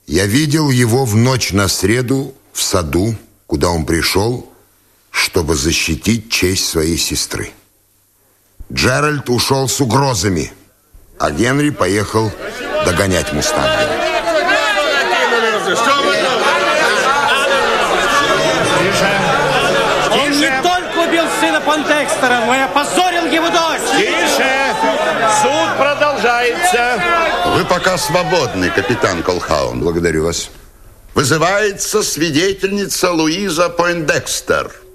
Я видел его в ночь на среду в саду, куда он пришел, чтобы защитить честь своей сестры. Джеральд ушел с угрозами, а Генри поехал догонять мустанга. Он не только убил сына Пойндекстера, но и опозорил его дочь. Тише! Суд продолжается. Вы пока свободны, капитан Колхаун. Благодарю вас. Вызывается свидетельница Луиза Пойндекстер.